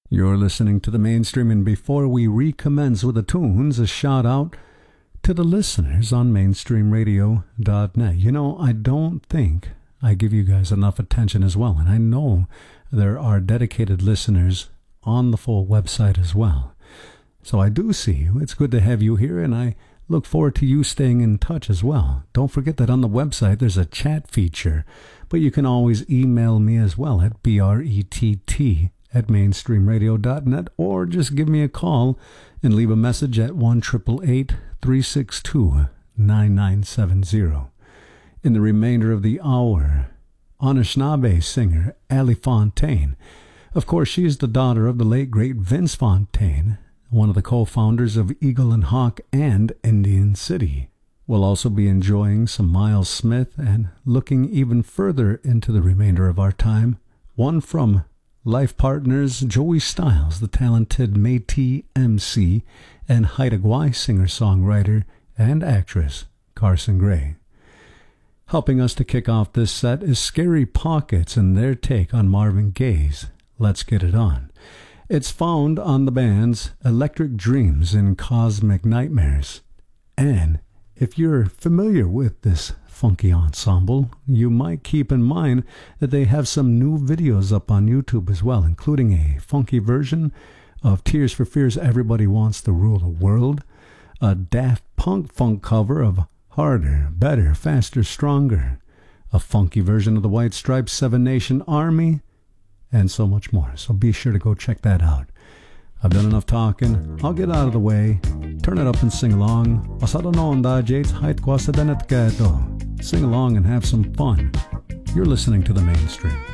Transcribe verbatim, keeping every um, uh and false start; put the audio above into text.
You're listening to the Mainstream, and before we recommence with the tunes, a shout out to the listeners on mainstream radio dot net. You know, I don't think I give you guys enough attention as well, and I know there are dedicated listeners on the full website as well. So I do see you. It's good to have you here, and I look forward to you staying in touch as well. Don't forget that on the website there's a chat feature, but you can always email me as well at B R E T T at mainstream radio dot net, or just give me a call and leave a message at one eight eight eight, three six two, nine nine seven zero. In the remainder of the hour, Anishinaabe singer Ali Fontaine. Of course, she is the daughter of the late great Vince Fontaine, one of the co-founders of Eagle and Hawk and Indian City. We'll also be enjoying some Miles Smith and looking even further into the remainder of our time, one from life partners Joey Styles, the talented Métis M C, and Haida Gwaii singer-songwriter and actress Carson Gray. Helping us to kick off this set is Scary Pockets and their take on Marvin Gaye's Let's Get It On. It's found on the band's Electric Dreams and Cosmic Nightmares. And if you're familiar with this funky ensemble, you might keep in mind that they have some new videos up on YouTube as well, including a funky version of Tears for Fears' Everybody Wants to Rule the World, a Daft Punk funk cover of Harder, Better, Faster, Stronger, a funky version of the White Stripes' Seven Nation Army, and so much more. So be sure to go check that out. I've done enough talking. I'll get out of the way. Turn it up and sing along. Sing along and have some fun. You're listening to The Mainstream.